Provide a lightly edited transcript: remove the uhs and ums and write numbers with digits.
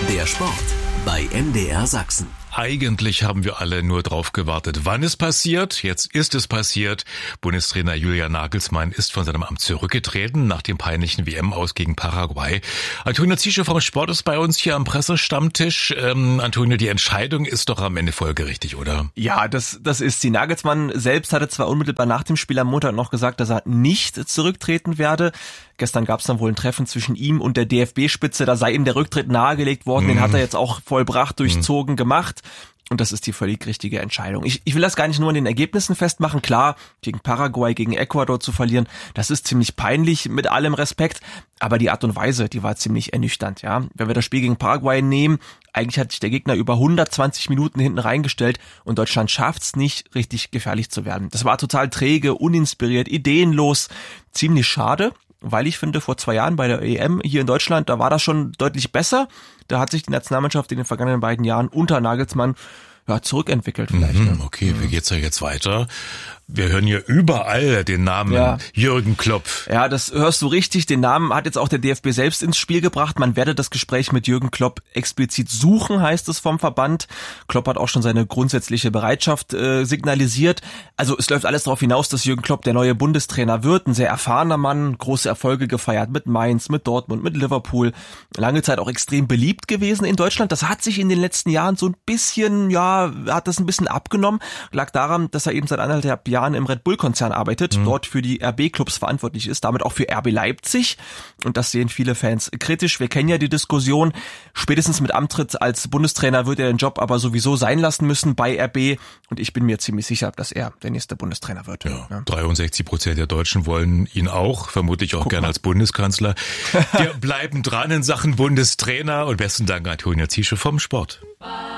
Der Sport bei MDR Sachsen. Eigentlich haben wir alle nur drauf gewartet, wann es passiert. Jetzt ist es passiert. Bundestrainer Julian Nagelsmann ist von seinem Amt zurückgetreten nach dem peinlichen WM-Aus gegen Paraguay. Antonio Ziesche vom Sport ist bei uns hier am Pressestammtisch. Antonio, die Entscheidung ist doch am Ende folgerichtig, oder? Ja, das ist sie. Nagelsmann selbst hatte zwar unmittelbar nach dem Spiel am Montag noch gesagt, dass er nicht zurücktreten werde. Gestern gab es dann wohl ein Treffen zwischen ihm und der DFB-Spitze. Da sei ihm der Rücktritt nahegelegt worden. Den hat er jetzt auch vollbracht, durchzogen, gemacht. Und das ist die völlig richtige Entscheidung. Ich will das gar nicht nur an den Ergebnissen festmachen. Klar, gegen Paraguay, gegen Ecuador zu verlieren, das ist ziemlich peinlich, mit allem Respekt. Aber die Art und Weise, die war ziemlich ernüchternd. Ja, wenn wir das Spiel gegen Paraguay nehmen, eigentlich hat sich der Gegner über 120 Minuten hinten reingestellt und Deutschland schafft's nicht, richtig gefährlich zu werden. Das war total träge, uninspiriert, ideenlos, ziemlich schade. Weil ich finde, vor 2 Jahren bei der EM hier in Deutschland, da war das schon deutlich besser. Da hat sich die Nationalmannschaft in den vergangenen beiden Jahren unter Nagelsmann zurückentwickelt vielleicht. Okay, wie geht's ja jetzt weiter? Wir hören hier überall den Namen Jürgen Klopp. Ja, das hörst du richtig. Den Namen hat jetzt auch der DFB selbst ins Spiel gebracht. Man werde das Gespräch mit Jürgen Klopp explizit suchen, heißt es vom Verband. Klopp hat auch schon seine grundsätzliche Bereitschaft signalisiert. Also es läuft alles darauf hinaus, dass Jürgen Klopp der neue Bundestrainer wird. Ein sehr erfahrener Mann, große Erfolge gefeiert mit Mainz, mit Dortmund, mit Liverpool. Lange Zeit auch extrem beliebt gewesen in Deutschland. Das hat sich in den letzten Jahren so ein bisschen, hat das ein bisschen abgenommen. Lag daran, dass er eben seit 1,5 Jahren im Red Bull-Konzern arbeitet, dort für die RB-Clubs verantwortlich ist, damit auch für RB Leipzig. Und das sehen viele Fans kritisch. Wir kennen ja die Diskussion. Spätestens mit Amtritt als Bundestrainer wird er den Job aber sowieso sein lassen müssen bei RB. Und ich bin mir ziemlich sicher, dass er der nächste Bundestrainer wird. Ja. 63% der Deutschen wollen ihn auch, vermutlich auch gerne als Bundeskanzler. Wir bleiben dran in Sachen Bundestrainer und besten Dank Antonio Ziesche vom Sport.